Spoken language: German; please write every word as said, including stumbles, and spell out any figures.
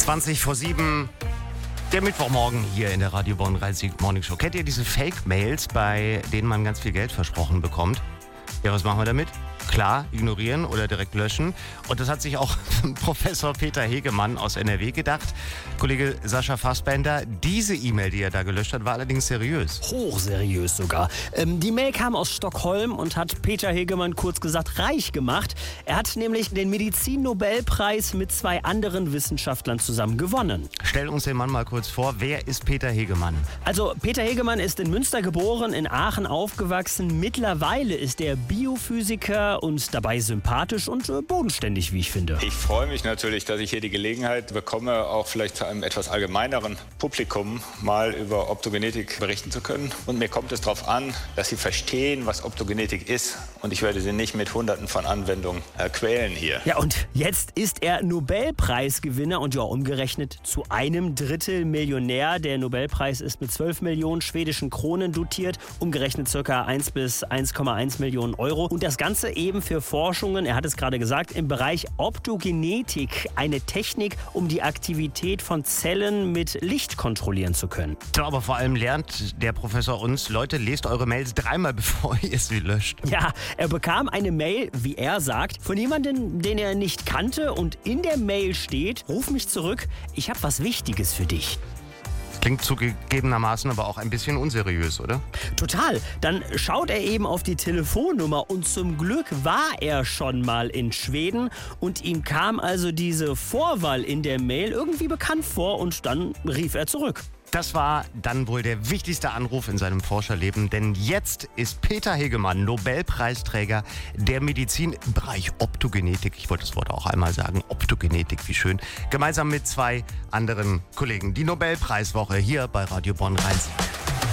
zwanzig vor sieben, der Mittwochmorgen hier in der Radio Bonn Rhein-Sieg Morning Show. Kennt ihr diese Fake-Mails, bei denen man ganz viel Geld versprochen bekommt? Ja, was machen wir damit? Klar, ignorieren oder direkt löschen. Und das hat sich auch Professor Peter Hegemann aus N R W gedacht. Kollege Sascha Fassbender, diese E-Mail, die er da gelöscht hat, war allerdings seriös. Hochseriös sogar. Ähm, die Mail kam aus Stockholm und hat Peter Hegemann kurz gesagt reich gemacht. Er hat nämlich den Medizin-Nobelpreis mit zwei anderen Wissenschaftlern zusammen gewonnen. Stell uns den Mann mal kurz vor. Wer ist Peter Hegemann? Also Peter Hegemann ist in Münster geboren, in Aachen aufgewachsen. Mittlerweile ist er Biophysiker und dabei sympathisch und äh, bodenständig, wie ich finde. Ich freue mich natürlich, dass ich hier die Gelegenheit bekomme, auch vielleicht zu einem etwas allgemeineren Publikum mal über Optogenetik berichten zu können. Und mir kommt es darauf an, dass Sie verstehen, was Optogenetik ist. Und ich werde Sie nicht mit Hunderten von Anwendungen äh, quälen hier. Ja, und jetzt ist er Nobelpreisgewinner und ja, umgerechnet zu einem Drittel Millionär. Der Nobelpreis ist mit zwölf Millionen schwedischen Kronen dotiert, umgerechnet ca. eins bis eins Komma eins Millionen Euro. Und das Ganze eben für Forschungen, er hat es gerade gesagt, im Bereich Optogenetik, eine Technik, um die Aktivität von Zellen mit Licht kontrollieren zu können. So, aber vor allem lernt der Professor uns, Leute, lest eure Mails dreimal, bevor ihr sie löscht. Ja, er bekam eine Mail, wie er sagt, von jemandem, den er nicht kannte, und in der Mail steht: Ruf mich zurück, ich habe was Wichtiges für dich. Klingt zugegebenermaßen aber auch ein bisschen unseriös, oder? Total. Dann schaut er eben auf die Telefonnummer und zum Glück war er schon mal in Schweden und ihm kam also diese Vorwahl in der Mail irgendwie bekannt vor und dann rief er zurück. Das war dann wohl der wichtigste Anruf in seinem Forscherleben, denn jetzt ist Peter Hegemann Nobelpreisträger der Medizin im Bereich Optogenetik. Ich wollte das Wort auch einmal sagen, Optogenetik, wie schön. Gemeinsam mit zwei anderen Kollegen. Die Nobelpreiswoche hier bei Radio Bonn Rhein-Sieg.